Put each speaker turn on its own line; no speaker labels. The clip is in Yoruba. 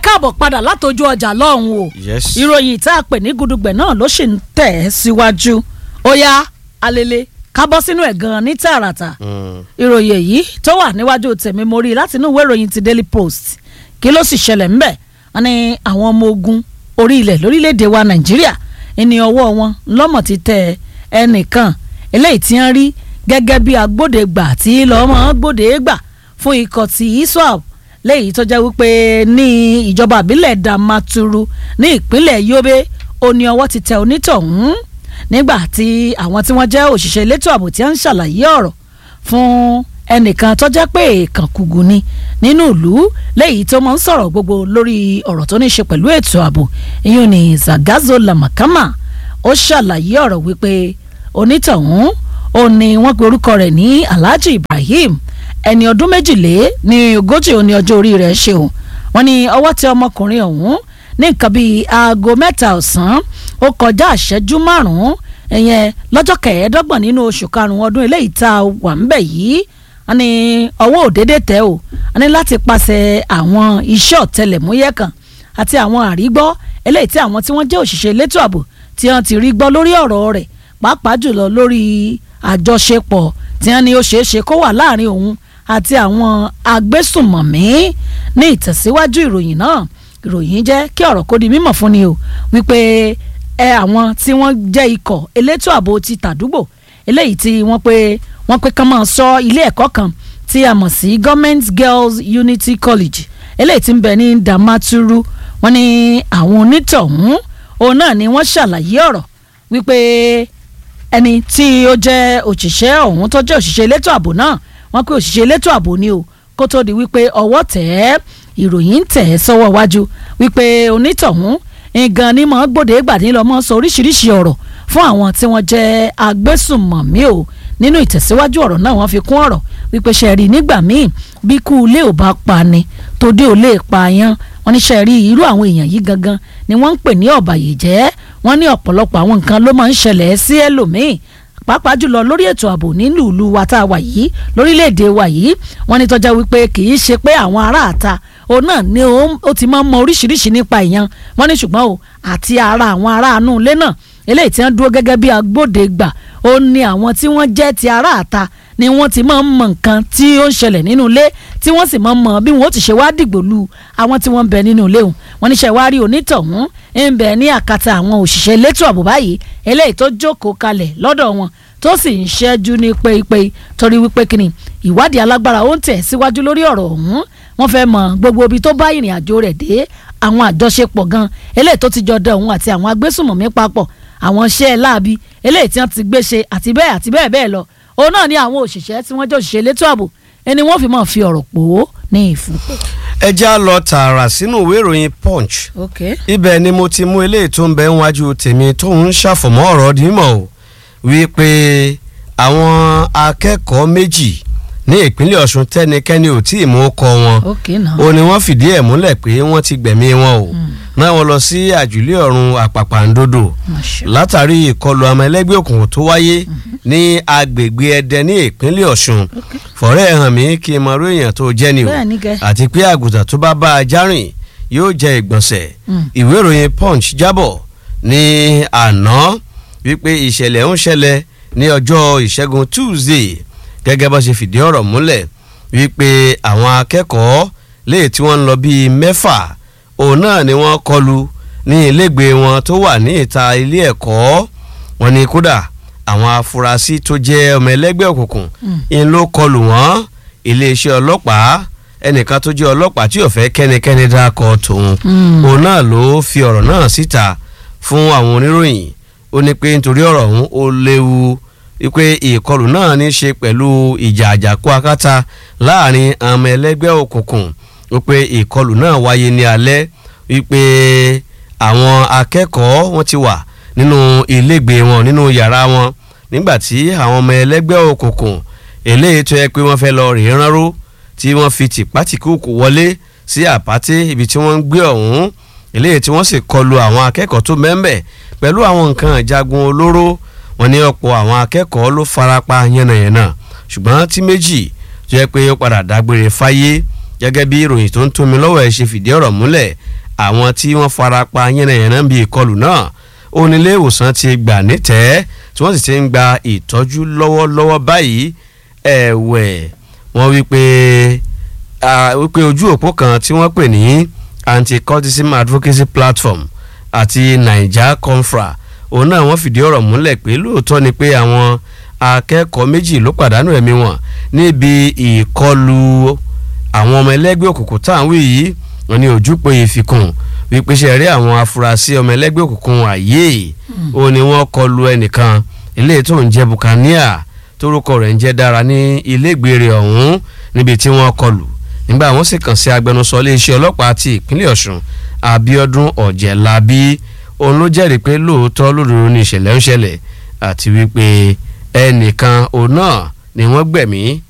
káàbọ̀ padà látọjú ọjà lọ́hùn o.
Yes.
ìròyìn tá a pè ní gudugbẹ̀ náà ló sì ń tẹ̀ ẹ́ síwájú. ó yá alele ká bọ́ sínú ẹ̀ gan-an ní tààràtà. ìròyìn èyí tó wà níwájú tèmi mo rí láti inú ìwé ìròyìn ti Daily Post. kí ló sì ṣẹlẹ̀ ńbẹ̀? wọ́n ní àwọn ọmọ ogun orí ilẹ̀ lórílẹ̀‐èdè wa Nàìjíríà ní ọwọ́ wọn lọ́mọ̀ ti tẹ ẹnìkan eléyìí tí wọ́n rí gẹ́gẹ́ bí agbódegbà tí lọ́mọ gbódegbà fún ikọ̀ ti ISWAP léyìí tó jẹ́ wípé ní ìjọba àbílẹ̀ Damaturu ní ìpínlẹ̀ Yobe ó ní ọwọ́ ti tẹ onítọ̀hún nígbà tí àwọn tí wọ́n jẹ́ òṣìṣẹ́ elétò ààbò tí wọ́n ń ṣàlàyé ọ̀rọ̀ fún ẹnìkan tó jẹ́ pé èèkàn kùgù ni nínú ìlú léyìí tó máa ń sọ̀rọ̀ gbogbo lórí ọ̀rọ̀ tó ní í ṣe pẹ̀lú ètò ààbò ìyún ní Zagazola Makama ó ṣàlàyé ọ̀rọ̀ wípé onítọ̀hún ó ní wọ́n pe orúkọ rẹ̀ ní Alhaji Ibrahim ẹni ọdún méjìlé ní ogójì ó ní ọjọ́ orí rẹ̀ ṣe o wọ́n ní ọwọ́ tẹ ọmọkùnrin ọ̀hún ní nǹkan bíi aago 3 ọ̀sán ó kọjá ìṣẹ́jú 5 ẹ̀yẹn lọ́jọ́ 15 nínú oṣù karùn-ún ọdún eléyìí tá a wà ń bẹ̀ yìí wọ́n ní ọwọ́ òdédé tẹ̀ o wọ́n ní láti pàṣẹ àwọn iṣẹ́ ọ̀tẹlẹ̀múyẹ́ kan àti àwọn àrígbọ́ eléyìí tí àwọn tí wọ́n jẹ́ òṣìṣẹ́ elétò ààbò tí wọ́n ti rí gbọ́ lórí ọ̀rọ̀ rẹ̀ pàápàá jùlọ lórí àjọṣepọ̀ tí wọ́n ní ó ṣeé ṣe kó wà láàrin òun àti àwọn agbésùnmọ̀mí ní ìtẹ̀síwájú ìròyìn náà ìròyìn jẹ́ kí ọ̀rọ̀ kó di mímọ̀ fún ni o wípé àwọn tí wọ́n jẹ́ ikọ̀ elétò ààbò ti tàdúgbò eléyìí tí wọ́n pé kán máa sọ ilé ẹ̀kọ́ kan tí a mọ̀ sí Government Girls Unity College eléyìí tí ń bẹ ní Damaturu wọ́n ní àwọn onítọ̀hún òun náà ni wọ́n ṣàlàyé ọ̀rọ̀ wípé ẹni tí ó jẹ́ òṣìṣẹ́ ọ̀hún tó jẹ́ òṣìṣẹ́ elétò ààbò náà wọ́n pé òṣìṣẹ́ elétò ààbò ni o kó tó di wípé ọwọ́ tẹ̀ ẹ́ ìròyìn tẹ̀ ẹ́ sọ́wọ́ wájú wípé onítọ̀hún nǹkan ni mọ̀ gbòde gbàdé lọ́mọ sọ oríṣiríṣi ọ̀rọ̀ fún àwọn tí wọ́n jẹ́ agbésùnmọ̀mí o nínú ìtẹ̀síwájú ọ̀rọ̀ náà wọ́n fi kún ọ̀rọ̀ wípé ṣẹ̀rí nígbà míì bí kú ilé ò bá pa ni tòde ò lè pa yan wọ́n ní ṣẹ̀rí irú àwọn èèyàn yìí gangan ni wọ́n ń pè ní ọ̀bàyéjẹ́ wọ́n ní ọ̀pọ̀lọpọ̀ àwọn nǹkan ló máa ń ṣẹlẹ̀ sí ẹlòmíì pàápàá jùlọ lórí ètò ààbò nínú ìlú wa tá a wà yìí lórílẹ̀‐èdè wa yìí wọ́n ní tọ́já wípé kì í ṣe pé àwọn ará àta òun náà ni ó ti máa ń mọ oríṣiríṣi nípa ìyẹn wọ́n ní ṣùgbọ́n o àti ara àwọn ará àánú ilé náà eléyìí tí wọ́n dúró gẹ́gẹ́ bí agbódegbà ó ní àwọn tí wọ́n jẹ́ ti ará àta ni wọ́n ti máa ń mọ nǹkan tí ó ń ṣẹlẹ̀ nínú ilé tí wọ́n sì máa ń mọ bí wọ́n ó ti ṣe wá dìgbò lu àwọn tí wọ́n ń bẹ nínú ilé òun wọ́n níṣẹ́ wá rí onítọ̀hún ń bẹ ní àkàtà àwọn òṣìṣẹ́ elétò ààbò báyìí eléyìí tó jókòó kalẹ̀ lọ́dọ̀ wọn tó sì ń ṣẹ́jú ní pẹ́ẹ́pẹ́ torí wípé kíni ìwádìí alágbára ó ń tẹ̀ síwájú lórí ọ̀rọ̀ ọ̀hún wọ́n fẹ́ mọ gbogbo ibi tó bá ìrìn àjò rẹ̀ dé àwọn àjọṣepọ̀ gan eléyìí tó ti jọ dán òun àti àwọn agbésùnmọ̀mí papọ̀ àwọn iṣẹ́ láabi eléyìí tí wọ́n ti gbé ṣe àti bẹ́ẹ̀ bẹ́ẹ̀ lọ òun náà ni àwọn òṣìṣẹ́ tí wọ́n jẹ́ òṣìṣẹ́ elétò ààbò ẹni wọ́n fi máa fi ọ̀rọ̀ pò ó ní ìfúnpẹ́.
ẹ já lọ tààrà sínú ìwé ìròyìn Punch. ibẹ̀ ni mo ti mú eléyìí tó ń bẹ níwájú tèmi tó ń ṣàfọ̀mọ́ ọ̀rọ̀ dímọ̀ o wípé àwọn akẹ́kọ̀ọ́ méjì ní ìpínlẹ̀ Ọ̀ṣun tẹ́nikẹ́ni ò tí ì mú kọ wọn ó ní wọ́n fìdí ẹ̀ múlẹ̀ pé wọ́n ti gbẹ̀mí wọn o náà wọ́n lọ sí àjùlé ọ̀run àpàpàǹdodo látàrí ìkọlù ọmọ ẹlẹ́gbẹ́ òkùnkùn tó wáyé ní agbègbè Ẹdẹ ní ìpínlẹ̀ Ọ̀ṣun fọ̀rẹ́ ẹ̀ hàn mí kí n mọ orí èèyàn tó jẹ́ ni o àti pé àgùntàn tó bá bá a járìn yóò jẹ ìgbọ̀nsẹ̀ ìwé ìròyìn Punch jábọ̀ ní àná wípé ìṣẹ̀lẹ̀ ń ṣẹlẹ̀ ní ọjọ́ ìṣẹ́gun Tuesday gẹ́gẹ́ bá ṣe fìdí ọ̀rọ̀ múlẹ̀ wípé àwọn akẹ́kọ̀ọ́ léè tí wọ́n ń lọ bíi 6 òun náà ni wọ́n kọlù ní ilégbèé wọn tó wà ní ìta ilé ẹ̀kọ́ wọn ni kódà àwọn afurasí tó jẹ́ ọmọ ẹlẹ́gbẹ́ òkùnkùn ń ló kọlù wọ́n iléeṣẹ́ ọlọ́pàá ẹnìkan tó jẹ́ ọlọ́pàá tí ò fẹ́ kẹ́nikẹ́ni dákọ̀ tòun òun náà ló fi ọ̀rọ̀ náà síta fún àwọn oníròyìn ó ní pé nítorí ọ̀rọ̀ ọ̀hún ó léwu wípé ìkọlù náà ní í ṣe pẹ̀lú ìjà àjàkú akátá láàrin ọmọ ẹlẹ́gbẹ́ òkùnkùn wípé ìkọlù náà wáyé ní alẹ́ wípé àwọn akẹ́kọ̀ọ́ wọn ti wà nínú ilégbèé wọn nínú yàrá wọn nígbàtí àwọn ọmọ ẹlẹ́gbẹ́ òkùnkùn eléyìí tó yẹ pé wọ́n fẹ́ lọ rèé ránró tí wọ́n fi tìpátìkúùkù wọlé sí àpáté ibi tí wọ́n ń gbé ọ̀hún eléyìí tí wọ́n sì kọlù àwọn akẹ́kọ̀ọ́ tó mẹ́ńbẹ̀ pẹ̀lú àwọn nǹkan ìjagun olóró wọ́n ní ọ̀pọ̀ àwọn akẹ́kọ̀ọ́ ló farapa yánnayànna ṣùgbọ́n tí méjì tó yẹ pé ó padà dágbére fáyé gẹ́gẹ́ bí ìròyìn tó ń tómi lọ́wọ́ ẹ̀ ṣe fìdí ọ̀rọ̀ múlẹ̀ àwọn tí wọ́n farapa yánnayànna bí ìkọlù náà onílé ìwòsàn ti gbà nítẹ̀ẹ́ tí wọ́n sì ti ń gba ìtọ́jú lọ́wọ́lọ́wọ́ báyìí ẹ̀wẹ̀ wọ́n wípé ojú òpó kan tí wọ́n pè ní anti-cultism advocacy platform àti naija confra òun náà wọ́n fìdí ọ̀rọ̀ múlẹ̀ pé lóòótọ́ ni pé àwọn akẹ́kọ̀ọ́ méjì ló pàdánù ẹ̀mí wọn níbi ìkọlù àwọn ọmọ ẹlẹ́gbẹ́ òkùnkùn táwọn yìí wọ́n ní ojúpọ̀ ìfikùn wípé ṣe rí àwọn afurasí ọmọ ẹlẹ́gbẹ́ òkùnkùn àyè ó ní wọ́n kọlù ẹnìkan ilé tó ń jẹ́ Bucania tórúkọ rẹ̀ ń jẹ́ Dára ní ilégbèrè ọ̀hún níbi tí wọ́n kọlù nígbà wọ́n sì kàn sí agbẹnusọ iléeṣẹ́ ọlọ́pàá ti ìpínlẹ̀ Ọ̀ṣun Abíọ́dún Ọ̀jẹ̀lábí òun ló jẹ́rìí pé lóòótọ́ lódodo ní ìṣẹ̀lẹ̀ ń ṣẹlẹ̀ àti wípé ẹnìkan òun náà ni wọ́n gbẹ̀mí